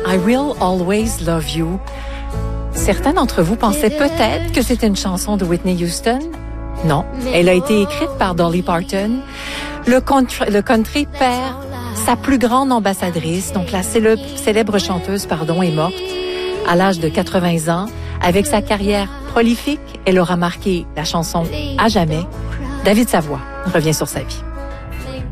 I Will Always Love You. Certains d'entre vous pensaient peut-être que c'était une chanson de Whitney Houston. Non, elle a été écrite par Dolly Parton. Le country perd sa plus grande ambassadrice, donc la célèbre chanteuse, est morte à l'âge de 80 ans. Avec sa carrière prolifique, elle aura marqué la chanson à jamais. David Savoie revient sur sa vie.